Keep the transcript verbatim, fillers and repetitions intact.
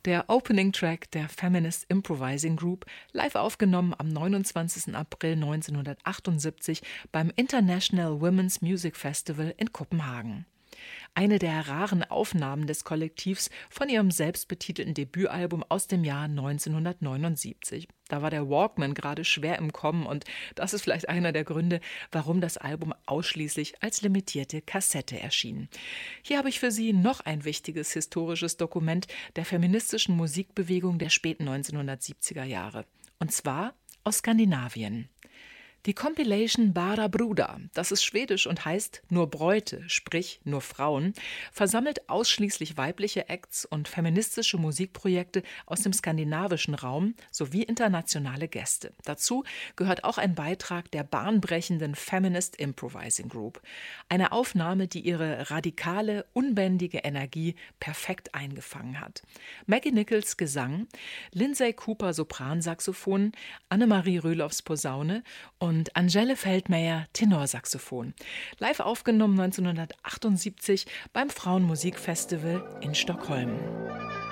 Der Opening-Track der Feminist Improvising Group, live aufgenommen am neunundzwanzigsten April neunzehnhundertachtundsiebzig beim International Women's Music Festival in Kopenhagen. Eine der raren Aufnahmen des Kollektivs von ihrem selbstbetitelten Debütalbum aus dem Jahr neunzehnhundertneunundsiebzig. Da war der Walkman gerade schwer im Kommen und das ist vielleicht einer der Gründe, warum das Album ausschließlich als limitierte Kassette erschien. Hier habe ich für Sie noch ein wichtiges historisches Dokument der feministischen Musikbewegung der späten neunzehnhundertsiebziger Jahre. Und zwar aus Skandinavien. Die Compilation Bara Brudar, das ist schwedisch und heißt nur Bräute, sprich nur Frauen, versammelt ausschließlich weibliche Acts und feministische Musikprojekte aus dem skandinavischen Raum sowie internationale Gäste. Dazu gehört auch ein Beitrag der bahnbrechenden Feminist Improvising Group. Eine Aufnahme, die ihre radikale, unbändige Energie perfekt eingefangen hat. Maggie Nichols Gesang, Lindsay Cooper Sopransaxophon, Annemarie Röhloffs Posaune und und Angele Feldmeier Tenorsaxophon. Live aufgenommen neunzehnhundertachtundsiebzig beim Frauenmusikfestival in Stockholm.